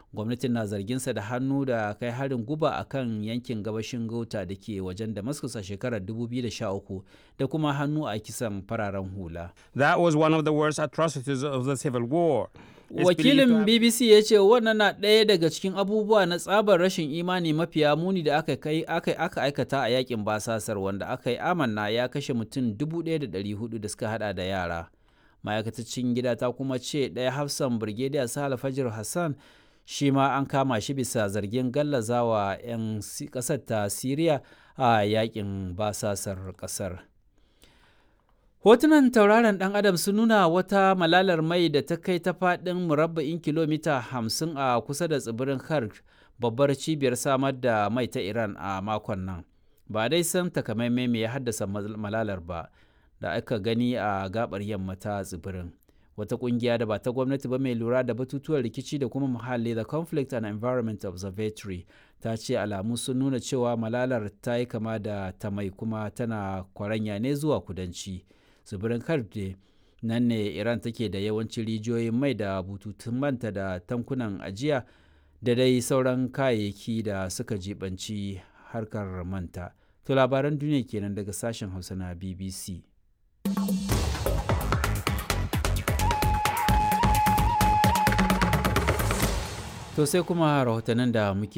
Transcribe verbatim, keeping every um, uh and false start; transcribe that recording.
gwamnatin na zarginsa da hannu da kai harin guba a kan yankin gabashin Ghouta da ke wajen Damascus a shekarar dubu biyu da sha uku da kuma hannu a kisan fararen hula. That was one of the worst atrocities of the civil war. Wakilin B B C ya ce wannan na ɗaya daga cikin abubuwa na tsabar rashin imani mafiya muni da aka kai aka aka aikata a yakin basasar, wanda aka yi amanna ya kashe mutum dubu ɗaya da ɗari hudu da suka hada da yara. Ma'aikatar cikin gida ta kuma ce ɗaya hafsan Brigadier Sale Fajr Hassan shi ma an kama shi bisa zargin gallazawa 'yan ƙasar ta Siriya a yakin basasar ƙasar. Hotunan tauraron ɗan Adam sun nuna wata malalar mai da ta kai ta faɗin murabba'in kilomita hamsin a kusa da tsibirin Kursk, babbar cibiyar samar da mai ta Iran a makon nan. Ba dai san takamaimai me ya haddasa malalar ba da aka gani a gabar yamma ta tsibirin. Wata ƙungiya da ba ta gwamnati ba mai lura da batutuwan rikici da kuma muhalli, the Conflict and Environment Observatory, ta ce alamu sun nuna cewa malalar ta yi kama da ta mai kuma tana kwaranya ne zuwa kudanci. Tsibirin Kursk nan ne Iran take da yawancin rijiyoyin mai da bututun manta da tankunan ajiya da dai sauran kayayyaki da suka jibanci harkar manta. To labaran duniya kenan daga sashen Hausa na B B C. To sai kuma rahotannin da muke